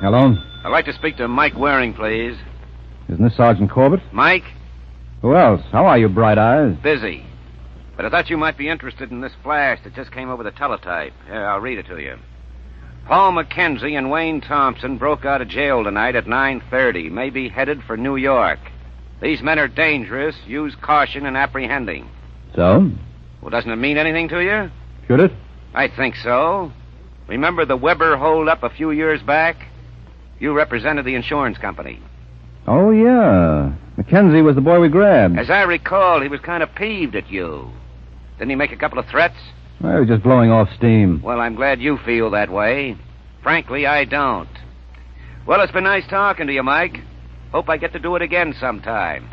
Hello? I'd like to speak to Mike Waring, please. Isn't this Sergeant Corbett? Mike? Who else? How are you, Bright Eyes? Busy. But I thought you might be interested in this flash that just came over the teletype. Here, I'll read it to you. Paul McKenzie and Wayne Thompson broke out of jail tonight at 9:30, maybe headed for New York. These men are dangerous. Use caution in apprehending. So? Well, doesn't it mean anything to you? Should it? I think so. Remember the Weber hold-up a few years back? You represented the insurance company. Oh, yeah. McKenzie was the boy we grabbed. As I recall, he was kind of peeved at you. Didn't he make a couple of threats? Well, he was just blowing off steam. Well, I'm glad you feel that way. Frankly, I don't. Well, it's been nice talking to you, Mike. Hope I get to do it again sometime.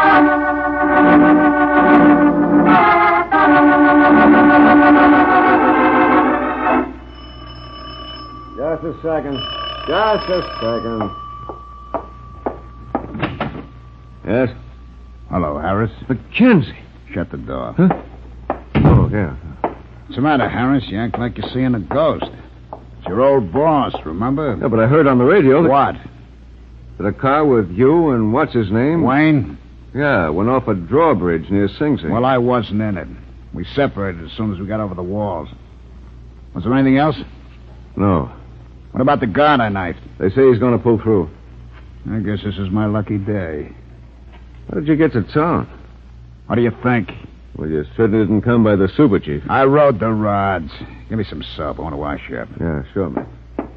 Just a second. Just a second. Yes? Hello, Harris. McKenzie. Shut the door. Huh? Oh, yeah. What's the matter, Harris? You act like you're seeing a ghost. It's your old boss, remember? Yeah, but I heard on the radio What? that a car with you and what's his name? Wayne? Yeah, went off a drawbridge near Sing Sing. Well, I wasn't in it. We separated as soon as we got over the walls. Was there anything else? No. What about the guard I knifed? They say he's going to pull through. I guess this is my lucky day. How did you get to town? What do you think? Well, you certainly didn't come by the super chief. I rode the rods. Give me some soap. I want to wash up. Yeah, sure, man.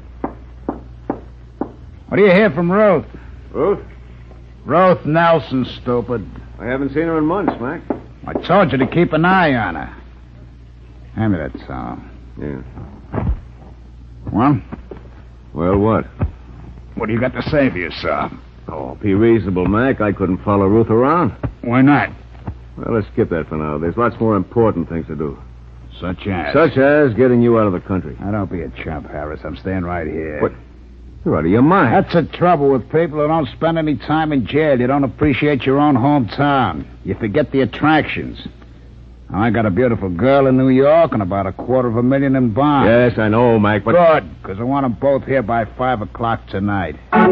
What do you hear from Ruth? Ruth? Ruth Nelson, stupid. I haven't seen her in months, Mac. I told you to keep an eye on her. Hand me that towel. Yeah. Well? Well, what? What do you got to say for yourself? Oh, be reasonable, Mac. I couldn't follow Ruth around. Why not? Well, let's skip that for now. There's lots more important things to do. Such as? Such as getting you out of the country. Now, don't be a chump, Harris. I'm staying right here. What? You're out of your mind. That's the trouble with people who don't spend any time in jail. You don't appreciate your own hometown. You forget the attractions. I got a beautiful girl in New York and about $250,000 in bonds. Yes, I know, Mac, but... Good, because I want them both here by 5 o'clock tonight.